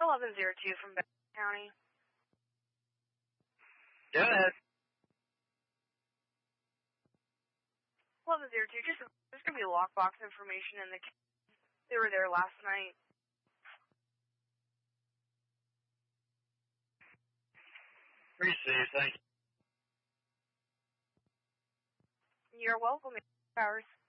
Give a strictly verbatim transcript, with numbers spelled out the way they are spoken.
eleven oh two from Benton County. Go ahead. eleven oh two, just, there's going to be lockbox information in the case. They were there last night. Received, thank you. You're welcome, Powers.